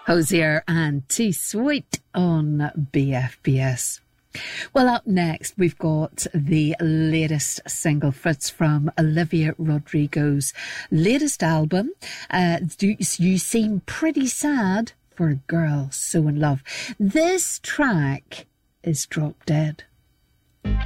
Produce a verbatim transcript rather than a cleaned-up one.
Hosier and T Sweet on B F B S. Well, up next, we've got the latest single. It's from Olivia Rodrigo's latest album. Uh, You Seem Pretty Sad for a Girl So in Love. This track is Drop Dead.